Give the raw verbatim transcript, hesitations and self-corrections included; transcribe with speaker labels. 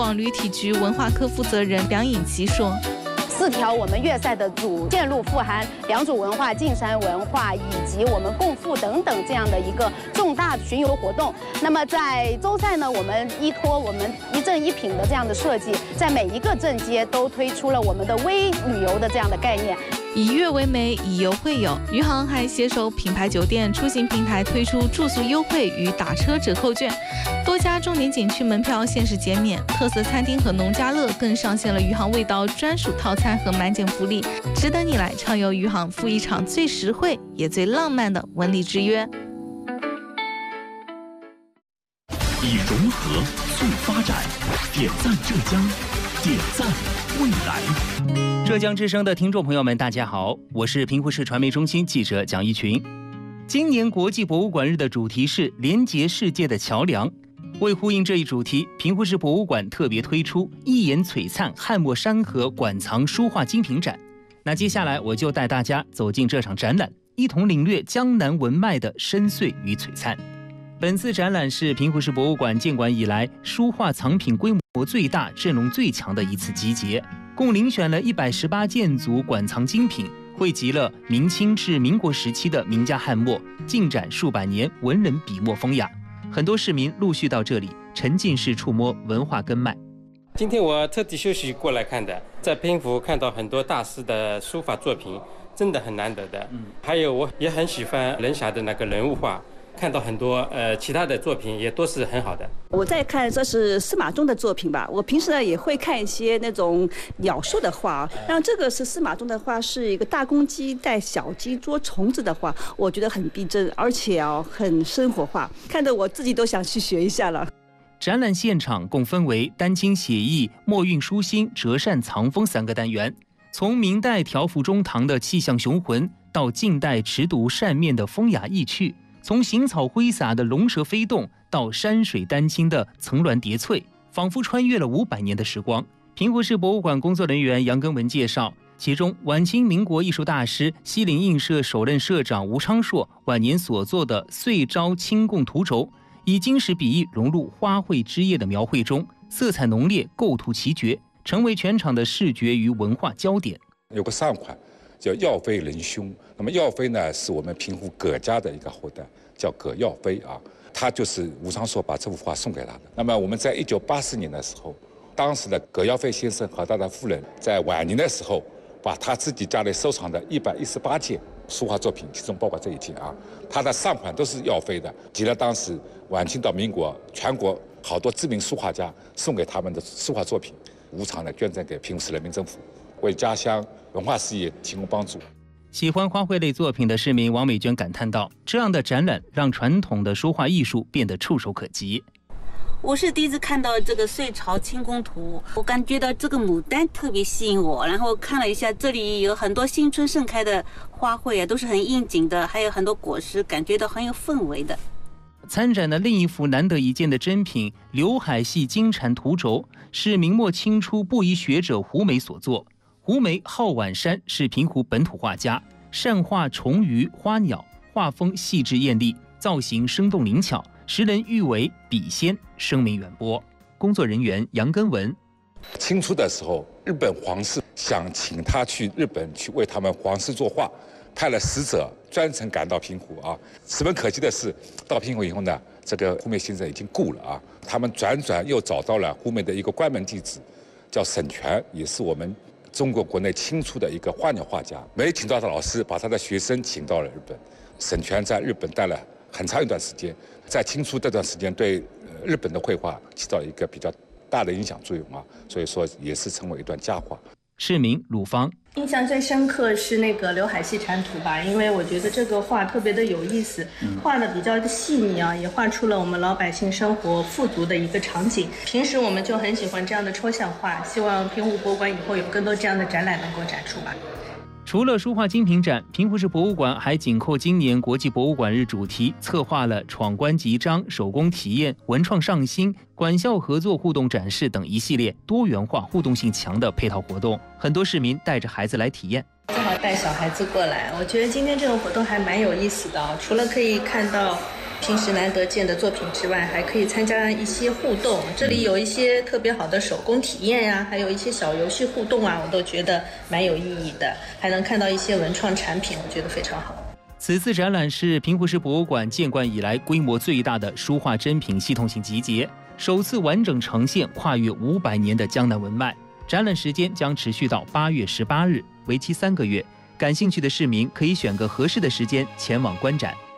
Speaker 1: 广旅体局文化科负责人梁颖琪说。
Speaker 2: 四条我们粤赛的主线路富含良渚文化、径山文化以及我们共富等等这样的一个重大巡游活动。那么在州赛呢，我们依托我们一镇一品的这样的设计，在每一个镇街都推出了我们的微旅游的这样的概念。
Speaker 1: 以粤为媒，以游会友。余杭还携手品牌酒店出行平台推出住宿优惠与打车折扣券，多家重点景区门票限时减免，特色餐厅和农家乐更上线了余杭味道专属套餐和满减福利，值得你来畅游余杭，赴一场最实惠也最浪漫的文礼之约。
Speaker 3: 以融合促发展，点赞浙江，点赞未来。
Speaker 4: 浙江之声的听众朋友们，大家好，我是平湖市传媒中心记者蒋一群。今年国际博物馆日的主题是连结世界的桥梁。为呼应这一主题，平湖市博物馆特别推出一眼璀璨汉墨山河馆藏书画精品展。那接下来我就带大家走进这场展览，一同领略江南文脉的深邃与璀璨。本次展览是平湖市博物馆建馆以来书画藏品规模最大、阵容最强的一次集结，共遴选了一百十八件组馆藏精品，汇集了明清至民国时期的名家汉墨，尽展数百年文人笔墨风雅。很多市民陆续到这里，沉浸式触摸文化根脉。
Speaker 5: 今天我特地休息过来看的，在平湖看到很多大师的书法作品，真的很难得的。嗯，还有我也很喜欢人侠的那个人物画。看到很多呃其他的作品也都是很好的。
Speaker 6: 我在看这是司马衷的作品吧，我平时呢也会看一些那种鸟兽的画，然后这个是司马衷的画，是一个大公鸡带小鸡捉虫子的画，我觉得很逼真，而且啊很生活化，看得我自己都想去学一下了。
Speaker 4: 展览现场共分为丹青写意、墨韵舒心、折扇藏风三个单元，从明代条幅中堂的气象雄浑，到近代尺牍扇面的风雅意趣。从行草挥洒的龙蛇飞动，到山水丹青的层峦叠翠，仿佛穿越了五百年的时光。平湖市博物馆工作人员杨根文介绍，其中晚清民国艺术大师西泠印社首任社长吴昌硕晚年所作的《岁朝清供图轴》，以金石笔意融入花卉枝叶的描绘中，色彩浓烈，构图奇绝，成为全场的视觉与文化焦点。
Speaker 7: 有个上款叫耀飞仁兄，那么耀飞呢是我们平湖葛家的一个后代，叫葛耀飞啊，他就是吴昌硕把这幅画送给他的。那么我们在一九八四年的时候，当时的葛耀飞先生和他的夫人在晚年的时候，把他自己家里收藏的一百一十八件书画作品，其中包括这一件啊，他的上款都是耀飞的，集了当时晚清到民国全国好多知名书画家送给他们的书画作品，无偿的捐赠给平湖市人民政府，为家乡文化事业提供帮助。
Speaker 4: 喜欢花卉类作品的市民王美娟感叹道：“这样的展览让传统的书画艺术变得触手可及。”
Speaker 8: 我是第一次看到这个《岁朝清供图》，我感觉到这个牡丹特别吸引我，然后看了一下，这里有很多新春盛开的花卉啊，都是很应景的，还有很多果实，感觉到很有氛围的。
Speaker 4: 参展的另一幅难得一见的珍品——刘海系金蝉图轴，是明末清初布衣学者胡梅所作。胡梅号晚山，是平湖本土画家，善画虫鱼、花鸟，画风细致艳丽，造型生动灵巧，时人誉为笔仙，声名远播。工作人员杨根文：
Speaker 7: 清初的时候，日本皇室想请他去日本去为他们皇室作画，派了使者专程赶到平湖啊。十分可惜的是，到平湖以后呢，这个胡梅先生已经故了啊。他们转转又找到了胡梅的一个关门弟子，叫沈泉，也是我们中国国内清初的一个花鸟画家。没请到的老师把他的学生请到了日本。沈泉在日本待了很长一段时间，在清初这段时间对日本的绘画起到一个比较大的影响作用啊，所以说也是成为一段佳话。
Speaker 4: 市民鲁芳
Speaker 9: 印象最深刻是那个刘海系蝉图吧，因为我觉得这个画特别的有意思，画的比较的细腻啊，也画出了我们老百姓生活富足的一个场景。平时我们就很喜欢这样的抽象画，希望平湖博物馆以后有更多这样的展览能够展出吧。
Speaker 4: 除了书画精品展，平湖市博物馆还紧扣今年国际博物馆日主题，策划了闯关集章、手工体验、文创上新、馆校合作互动展示等一系列多元化、互动性强的配套活动。很多市民带着孩子来体验，
Speaker 9: 正好带小孩子过来，我觉得今天这个活动还蛮有意思的。除了可以看到平时难得见的作品之外，还可以参加一些互动。这里有一些特别好的手工体验呀、啊，还有一些小游戏互动啊，我都觉得蛮有意义的。还能看到一些文创产品，我觉得非常好。
Speaker 4: 此次展览是平湖市博物馆建馆以来规模最大的书画珍品系统性集结，首次完整呈现跨越五百年的江南文脉。展览时间将持续到八月十八日，为期三个月。感兴趣的市民可以选个合适的时间前往观展。